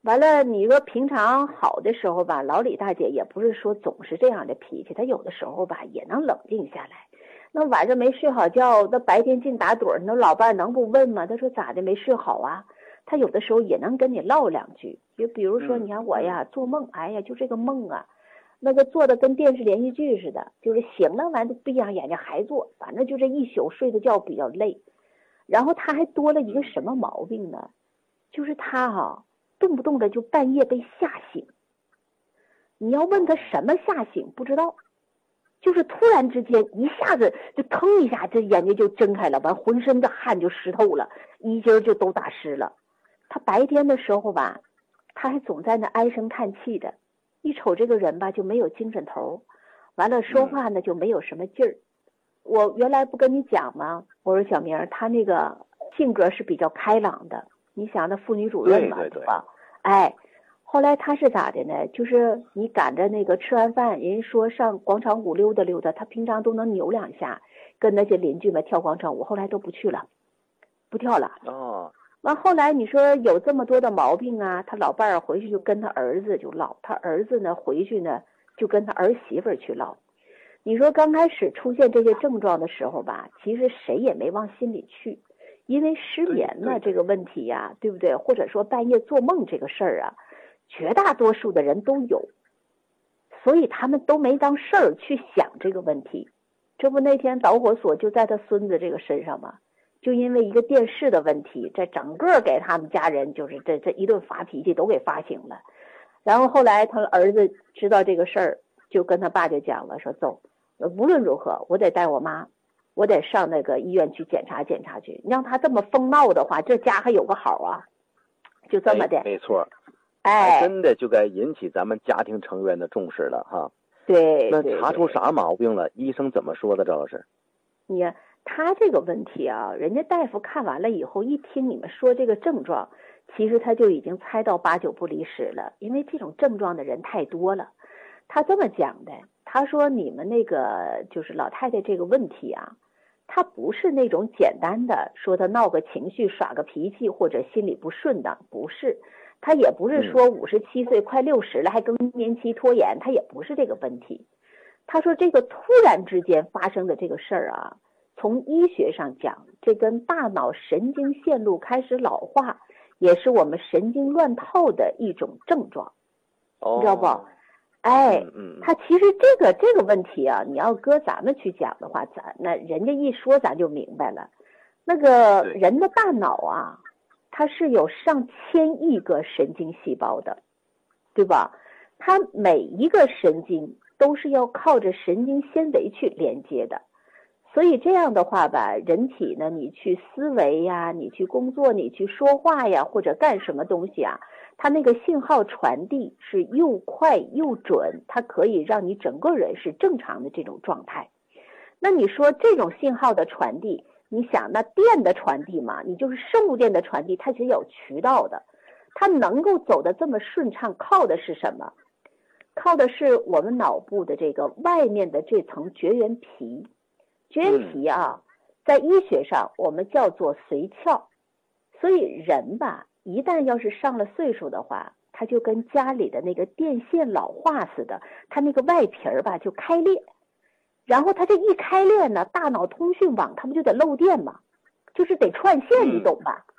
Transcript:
完了，你说平常好的时候吧，老李大姐也不是说总是这样的脾气，她有的时候吧也能冷静下来。那晚上没睡好觉，那白天净打盹，那老伴能不问吗？他说咋的没睡好啊？他有的时候也能跟你唠两句，就比如说，你看我呀做梦，哎呀就这个梦啊，那个做的跟电视连续剧似的，就是醒了完就闭上眼睛还做，反正就这一宿睡的觉比较累。然后他还多了一个什么毛病呢？就是他动不动的就半夜被吓醒。你要问他什么吓醒，不知道，就是突然之间一下子就腾一下，这眼睛就睁开了，完浑身的汗就湿透了，衣襟就都打湿了。他白天的时候吧，他还总在那唉声叹气的，一瞅这个人吧就没有精神头，完了说话呢就没有什么劲儿。我原来不跟你讲吗？我说小明他那个性格是比较开朗的，你想那妇女主任嘛，对吧？哎，后来他是咋的呢？就是你赶着那个吃完饭，人家说上广场舞溜达溜达，他平常都能扭两下，跟那些邻居们跳广场舞，后来都不去了，不跳了。完后来你说有这么多的毛病啊，他老伴儿回去就跟他儿子就唠，他儿子呢回去呢就跟他儿媳妇去唠。你说刚开始出现这些症状的时候吧，其实谁也没往心里去，因为失眠呢这个问题呀，对不对？或者说半夜做梦这个事儿啊，绝大多数的人都有，所以他们都没当事儿去想这个问题。这不那天导火索就在他孙子这个身上吗？就因为一个电视的问题，这整个给他们家人就是这一顿发脾气都给发醒了。然后后来他儿子知道这个事儿，就跟他爸就讲了，说走，无论如何我得带我妈，我得上那个医院去检查检查去。你让他这么疯闹的话，这家还有个好啊，就这么的。 没错， 哎， 真的就该引起咱们家庭成员的重视了哈。 对， 那查出啥毛病了？医生怎么说的？赵老师， 他这个问题啊，人家大夫看完了以后，一听你们说这个症状，其实他就已经猜到8、9不离10了，因为这种症状的人太多了。他这么讲的，他说你们那个就是老太太这个问题啊，他不是那种简单的说他闹个情绪、耍个脾气或者心里不顺当，不是。他也不是说57岁快60了还更年期拖延，他也不是这个问题。他说这个突然之间发生的这个事儿啊，从医学上讲，这跟大脑神经线路开始老化，也是我们神经乱套的一种症状，你知道不？哎，他其实这个问题啊，你要搁咱们去讲的话，那人家一说咱就明白了。那个人的大脑啊，它是有上千亿个神经细胞的，对吧？它每一个神经都是要靠着神经纤维去连接的。所以这样的话吧，人体呢，你去思维呀，你去工作，你去说话呀，或者干什么东西啊，它那个信号传递是又快又准，它可以让你整个人是正常的这种状态。那你说这种信号的传递，你想那电的传递嘛，你就是生物电的传递，它是有渠道的，它能够走得这么顺畅，靠的是什么？靠的是我们脑部的这个外面的这层绝缘皮。绝缘皮啊，在医学上我们叫做髓鞘。所以人吧，一旦要是上了岁数的话，他就跟家里的那个电线老化似的，他那个外皮吧就开裂，然后他这一开裂呢，大脑通讯网他们就得漏电嘛，就是得串线，你懂吧？